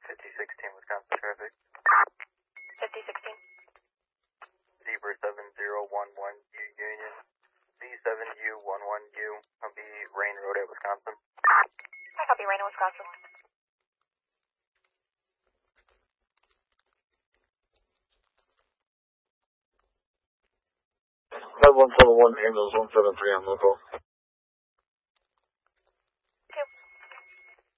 5016 Wisconsin traffic. 5016. Zebra 7011U Union. C7U11U. I'll be Rain Road at Wisconsin. I copy, Rain in Wisconsin. 5171 ambulance 173 on local.